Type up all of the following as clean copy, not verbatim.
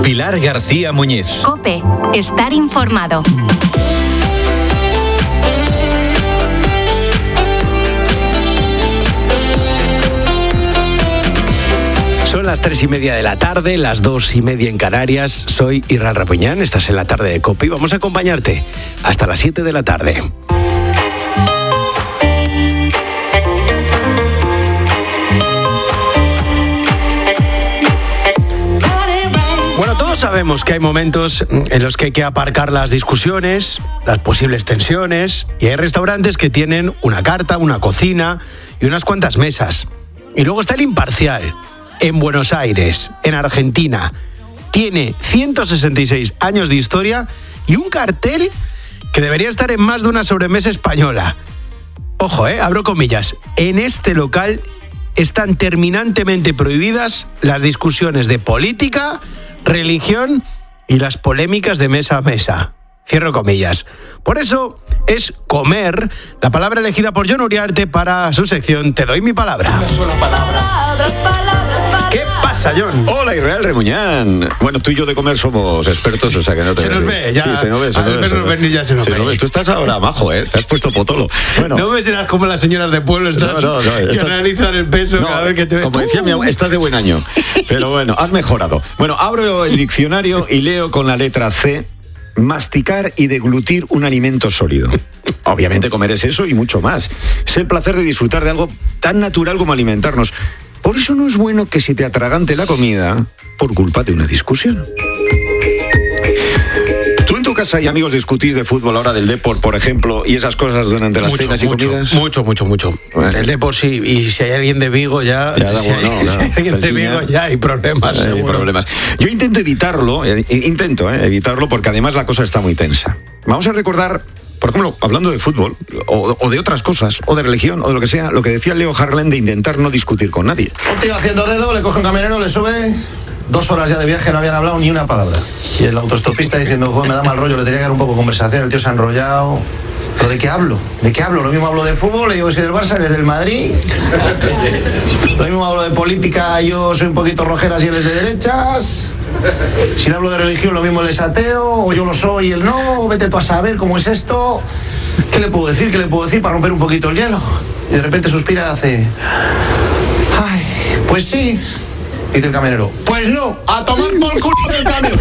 Pilar García Muñiz. COPE. Estar informado. Son las 3:30 de la tarde, las 2:30 en Canarias. Soy Irán Rapuñán, estás en la tarde de COPE y vamos a acompañarte hasta las 7 de la tarde. Bueno, todos sabemos que hay momentos en los que hay que aparcar las discusiones, las posibles tensiones, y hay restaurantes que tienen una carta, una cocina y unas cuantas mesas. Y luego está el imparcial. En Buenos Aires, en Argentina, tiene 166 años de historia y un cartel que debería estar en más de una sobremesa española. Ojo, abro comillas. En este local están terminantemente prohibidas las discusiones de política, religión y las polémicas de mesa a mesa. Cierro comillas. Por eso es comer la palabra elegida por Jon Uriarte para su sección Te doy mi palabra. ¿Qué pasa, Jon? Hola, Israel Remuñán. Bueno, tú y yo de comer somos expertos, o sea que no te... Se nos ve, ya. Sí, se nos ve, se nos ve. Tú estás ahora majo, te has puesto potolo. Bueno. No me serás como las señoras de pueblo, que analizan el peso cada vez que te ven. Como decía mi abuela, estás de buen año. Pero bueno, has mejorado. Bueno, abro el diccionario y leo con la letra C: masticar y deglutir un alimento sólido. Obviamente comer es eso y mucho más. Es el placer de disfrutar de algo tan natural como alimentarnos. Por eso no es bueno que se te atragante la comida por culpa de una discusión. ¿Tú en tu casa y amigos discutís de fútbol, ahora del Depor, por ejemplo, y esas cosas durante las cenas y comidas? Mucho. Bueno. El Depor sí, y si hay alguien de Vigo ya hay alguien de Vigo ya hay problemas. Hay problemas. Yo intento evitarlo, evitarlo porque además la cosa está muy tensa. Vamos a recordar, por ejemplo, hablando de fútbol, o de otras cosas, o de religión, o de lo que sea, lo que decía Leo Harlem de intentar no discutir con nadie. Un tío haciendo dedo, le coge un camionero, le sube, 2 horas ya de viaje, no habían hablado ni una palabra. Y el autoestopista diciendo, joder, me da mal rollo, le tenía que dar un poco de conversación, el tío se ha enrollado. ¿Pero de qué hablo? Lo mismo hablo de fútbol, le digo que soy del Barça, él es del Madrid. Lo mismo hablo de política, yo soy un poquito rojeras y él es de derechas. Si le hablo de religión, lo mismo él es ateo, o yo lo soy y él no, vete tú a saber cómo es esto. ¿Qué le puedo decir para romper un poquito el hielo? Y de repente suspira y hace... Ay, pues sí. Dice el camionero, pues no, a tomar por culo del camión.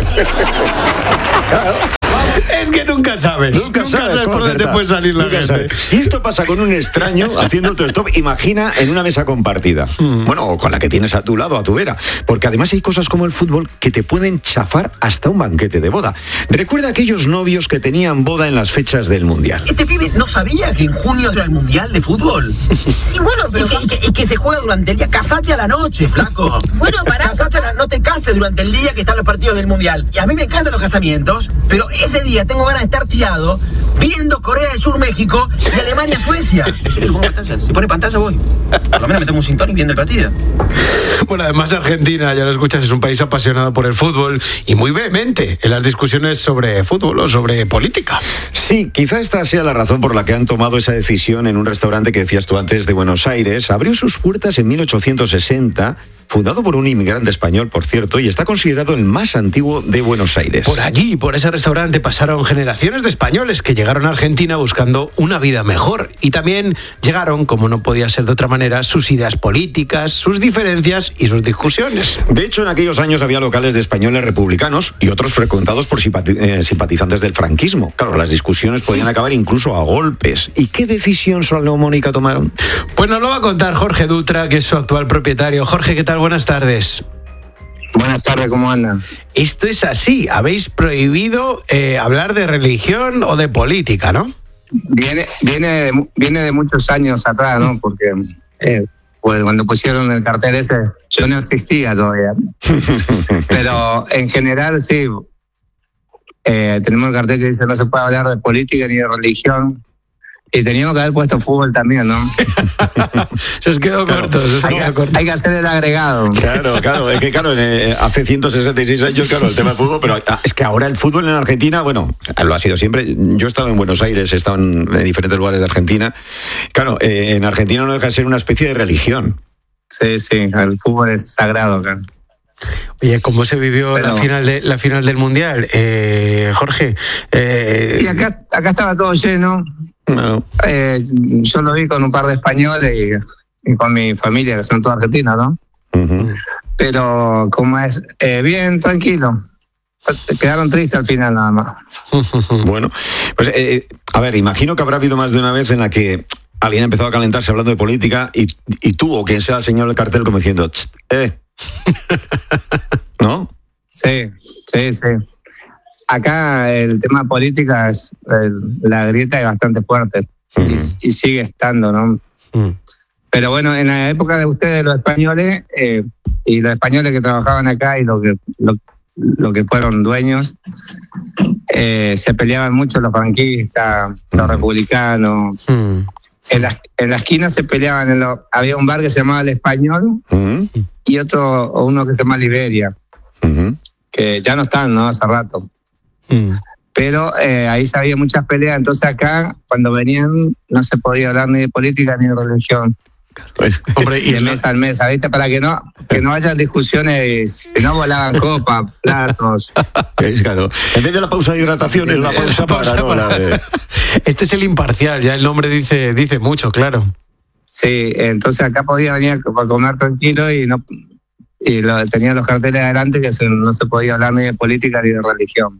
Es que nunca sabes por dónde te puede salir la gente. Sabes. Si esto pasa con un extraño haciendo autostop, imagina en una mesa compartida. Bueno, o con la que tienes a tu lado, a tu vera. Porque además hay cosas como el fútbol que te pueden chafar hasta un banquete de boda. Recuerda aquellos novios que tenían boda en las fechas del Mundial. Este pibe no sabía que en junio era el Mundial de fútbol. Sí, bueno, pero... Y que se juega durante el día. Casate a la noche, flaco. Bueno, pará. No te cases durante el día que están los partidos del Mundial. Y a mí me encantan los casamientos, pero ese día tengo ganas de estar tirado viendo Corea del Sur, México y Alemania, Suecia. Si pone pantalla voy. Por lo menos me tengo un gin tonic viendo el partido. Bueno, además Argentina, ya lo escuchas, es un país apasionado por el fútbol y muy vehemente en las discusiones sobre fútbol o sobre política. Sí, quizá esta sea la razón por la que han tomado esa decisión en un restaurante que decías tú antes de Buenos Aires. Abrió sus puertas en 1860, fundado por un inmigrante español, por cierto, y está considerado el más antiguo de Buenos Aires. Por allí, por ese restaurante, pasaron generaciones de españoles que llegaron a Argentina buscando una vida mejor. Y también llegaron, como no podía ser de otra manera, sus ideas políticas, sus diferencias y sus discusiones. De hecho, en aquellos años había locales de españoles republicanos y otros frecuentados por simpatizantes del franquismo. Claro, las discusiones podían acabar incluso a golpes. ¿Y qué decisión salomónica tomaron? Pues nos lo va a contar Jorge Dutra, que es su actual propietario. Jorge, ¿qué tal? Buenas tardes. Buenas tardes, ¿cómo andan? Esto es así, habéis prohibido hablar de religión o de política, ¿no? Viene de muchos años atrás, ¿no? Porque pues cuando pusieron el cartel ese, yo no existía todavía. Pero en general sí, tenemos el cartel que dice no se puede hablar de política ni de religión. Y teníamos que haber puesto fútbol también, ¿no? Se os quedó corto. Hay que hacer el agregado. Claro. Es que, hace 166 años, el tema del fútbol, pero es que ahora el fútbol en Argentina, bueno, lo ha sido siempre. Yo he estado en Buenos Aires, he estado en diferentes lugares de Argentina. Claro, en Argentina no deja de ser una especie de religión. Sí, el fútbol es sagrado acá. Oye, ¿cómo se vivió la final del Mundial, Jorge? Y acá estaba todo lleno. No. Yo lo vi con un par de españoles y con mi familia, que son todos argentinos, ¿no? Uh-huh. Pero, ¿cómo es? Bien, tranquilo. Quedaron tristes al final, nada más. Bueno, pues a ver, imagino que habrá habido más de una vez en la que alguien empezó a calentarse hablando de política y tú, o quien sea el señor del cartel, como diciendo, ¿no? Sí. Acá el tema política es la grieta es bastante fuerte y sigue estando, ¿no? Pero bueno, en la época de ustedes, los españoles, y los españoles que trabajaban acá y lo que fueron dueños, se peleaban mucho los franquistas, los republicanos. En la esquina se peleaban, había un bar que se llamaba El Español y uno que se llama Liberia, que ya no están, ¿no? Hace rato. Pero ahí se había muchas peleas, entonces acá, cuando venían, no se podía hablar ni de política ni de religión. Hombre, y de mesa en mesa, ¿viste? Para que no haya discusiones, si no volaban copas, platos. Claro. En vez de la pausa de hidratación, es la pausa para. Este es el imparcial, ya el nombre dice mucho, claro. Sí, entonces acá podía venir a comer tranquilo y tenía los carteles adelante que no se podía hablar ni de política ni de religión.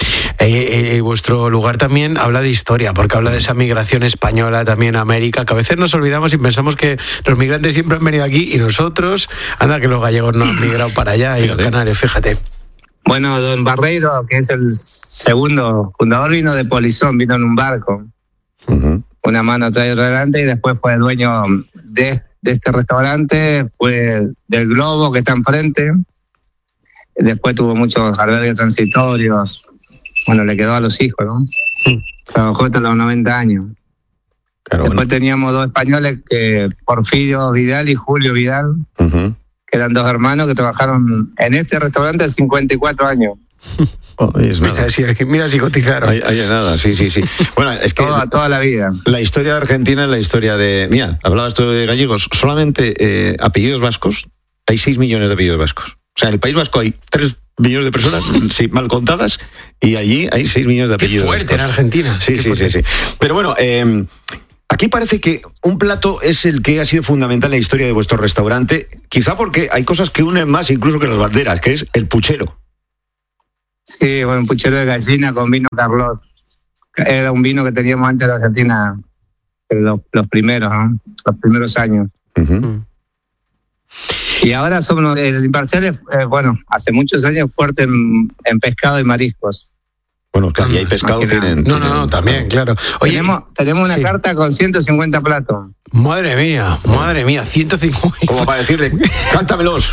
Vuestro lugar también habla de historia, porque habla de esa migración española también a América, que a veces nos olvidamos y pensamos que los migrantes siempre han venido aquí y nosotros, anda que los gallegos no han migrado para allá y los canarios, fíjate. Bueno, don Barreiro, que es el segundo fundador, vino de Polizón, vino en un barco, una mano atrás y otra adelante, y después fue dueño de este restaurante, fue del Globo que está enfrente, después tuvo muchos albergues transitorios. Bueno, le quedó a los hijos, ¿no? Trabajó hasta los 90 años. Claro, después teníamos dos españoles, Porfirio Vidal y Julio Vidal, que eran dos hermanos que trabajaron en este restaurante 54 años. Es nada. Mira si cotizaron. Hay nada, sí. Bueno, es que toda la vida. La historia de Argentina es la historia de... Mira, hablabas tú de gallegos. Solamente apellidos vascos, hay 6 millones de apellidos vascos. O sea, en el País Vasco hay 3 millones de personas, sí, mal contadas, y allí hay 6 millones de apellidos. Qué fuerte vascos. en Argentina. Sí. Pero bueno, aquí parece que un plato es el que ha sido fundamental en la historia de vuestro restaurante, quizá porque hay cosas que unen más incluso que las banderas, que es el puchero. Sí, bueno, un puchero de gallina con vino Carlot. Era un vino que teníamos antes de Argentina, los primeros, ¿no? Los primeros años. Y ahora somos el imparcial, bueno, hace muchos años fuerte en pescado y mariscos. Bueno, claro, y hay pescado tienen. No, también, claro. Oye, tenemos una carta con 150 platos. Madre mía, 150. Como para decirle, cántamelos.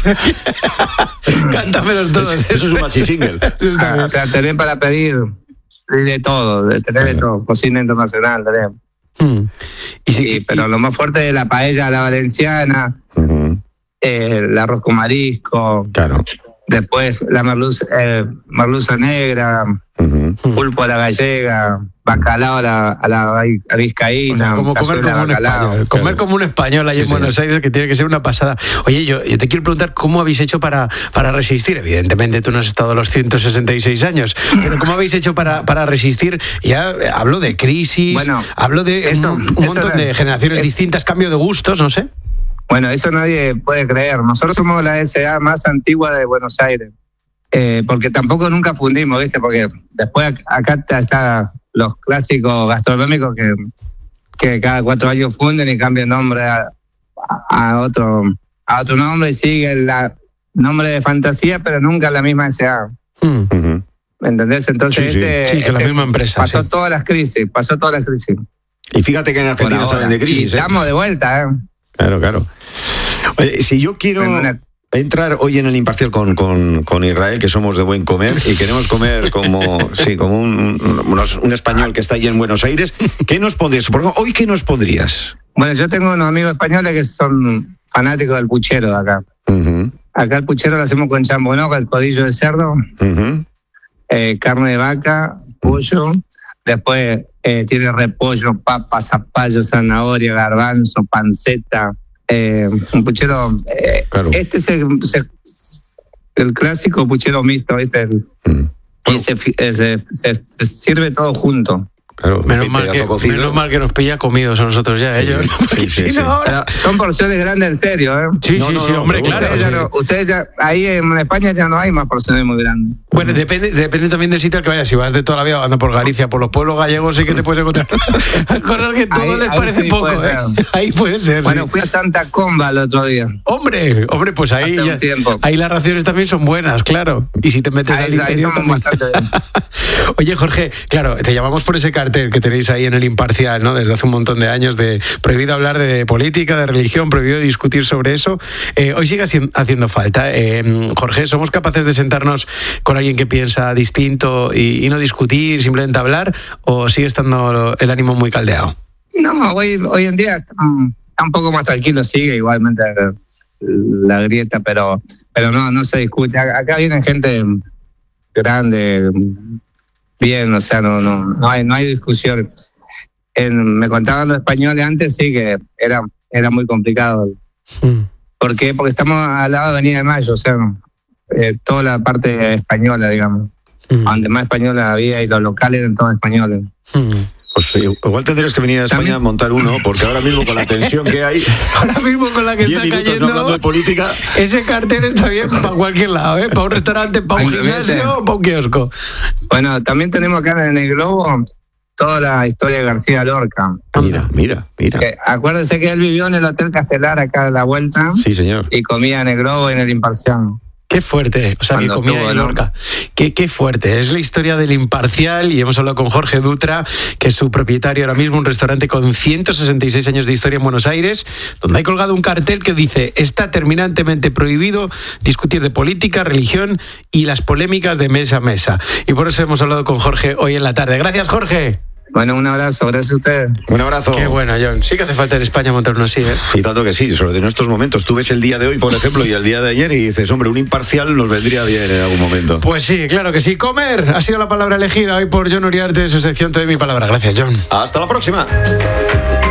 Cántamelos todos. Eso es un maxi single. O sea, tenés para pedir de todo, cocina internacional, tenemos. Pero lo más fuerte es la paella a la valenciana, el arroz con marisco, claro. Después la merluza negra, pulpo a la gallega, bacalao a la vizcaína. O sea, comer como un español ahí en Buenos Aires, que tiene que ser una pasada. Oye, yo te quiero preguntar cómo habéis hecho para resistir. Evidentemente tú no has estado los 166 años, pero ¿cómo habéis hecho para resistir? Ya hablo de crisis, bueno, hablo de un montón de generaciones distintas, cambio de gustos, no sé. Bueno, eso nadie puede creer. Nosotros somos la SA más antigua de Buenos Aires. Porque tampoco nunca fundimos, ¿viste? Porque después acá están los clásicos gastronómicos que cada 4 años funden y cambian nombre a otro nombre y siguen el nombre de fantasía, pero nunca la misma SA. ¿Me entendés? Entonces que la misma empresa. Pasó todas las crisis. Y fíjate que en Argentina salen de crisis. Y estamos de vuelta, Claro. Oye, si yo quiero entrar hoy en el imparcial con Israel, que somos de buen comer y queremos comer como un español que está allí en Buenos Aires, ¿qué nos pondrías? Por ejemplo, ¿hoy qué nos pondrías? Bueno, yo tengo unos amigos españoles que son fanáticos del puchero de acá. Acá el puchero lo hacemos con chambonoca, el codillo de cerdo, carne de vaca, pollo. Después tiene repollo, papa, zapallo, zanahoria, garbanzo, panceta. Un puchero. Claro. Este el clásico puchero mixto, ¿viste? Y se sirve todo junto. Claro, menos mal que nos pilla comidos a nosotros ya, ellos. Sí. Pero son porciones grandes en serio, ¿eh? Sí, hombre, claro. Ustedes ya, ahí en España ya no hay más porciones muy grandes. Bueno, depende también del sitio al que vayas. Si vas de toda la vida andando por Galicia, por los pueblos gallegos, sí que te puedes encontrar cosas que todo les parece sí poco, ¿eh? Ahí puede ser. Bueno, fui a Santa Comba el otro día. Hombre, pues ahí ahí las raciones también son buenas, claro. Y si te metes al interior ahí son bastante bien. Oye, Jorge, claro, te llamamos por ese cartel que tenéis ahí en El Imparcial, ¿no? Desde hace un montón de años, de prohibido hablar de política, de religión, prohibido discutir sobre eso. Hoy sigue haciendo falta. Jorge, ¿somos capaces de sentarnos con alguien que piensa distinto y no discutir, simplemente hablar? ¿O sigue estando el ánimo muy caldeado? No, hoy en día está un poco más tranquilo, sigue igualmente la grieta, pero no se discute. Acá viene gente grande, bien, o sea, no hay discusión. Me contaban los españoles antes, sí, que era muy complicado. ¿Por qué? Porque estamos al lado de Avenida de Mayo, o sea, toda la parte española, digamos. Donde más española había y los locales eran todos españoles. Pues igual tendrías que venir a España a montar uno, porque ahora mismo con la tensión que hay, ahora mismo con la que está cayendo, no hablando de política, ese cartel está bien para cualquier lado, ¿eh? Para un restaurante, para un gimnasio o para un kiosco. Bueno, también tenemos acá en el Globo toda la historia de García Lorca. Mira. Acuérdense que él vivió en el Hotel Castelar acá a la vuelta. Sí, señor. Y comía en el Globo y en el Imparcial. Qué fuerte, o sea, que comía en Lorca. Qué fuerte. Es la historia del Imparcial y hemos hablado con Jorge Dutra, que es su propietario ahora mismo, un restaurante con 166 años de historia en Buenos Aires, donde hay colgado un cartel que dice: está terminantemente prohibido discutir de política, religión y las polémicas de mesa a mesa. Y por eso hemos hablado con Jorge hoy en la tarde. Gracias, Jorge. Bueno, un abrazo, gracias a ustedes. Un abrazo. Qué bueno, John. Sí que hace falta en España montar uno así, ¿eh? Y tanto que sí, sobre en estos momentos. Tú ves el día de hoy, por ejemplo, y el día de ayer y dices, hombre, un Imparcial nos vendría bien en algún momento. Pues sí, claro que sí. Comer ha sido la palabra elegida hoy por Jon Uriarte, su sección Te doy mi palabra. Gracias, John. Hasta la próxima.